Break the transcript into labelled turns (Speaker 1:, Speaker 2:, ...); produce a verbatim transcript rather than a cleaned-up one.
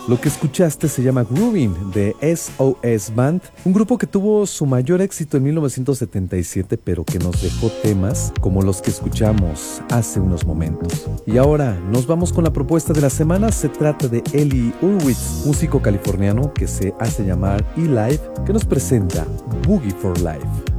Speaker 1: Lo que escuchaste se llama Groovin' de S O S Band, un grupo que tuvo su mayor éxito en mil novecientos setenta y siete, pero que nos dejó temas como los que escuchamos hace unos momentos. Y ahora nos vamos con la propuesta de la semana. Se trata de Eli Urwitz, músico californiano que se hace llamar E-Live, que nos presenta Boogie for Life.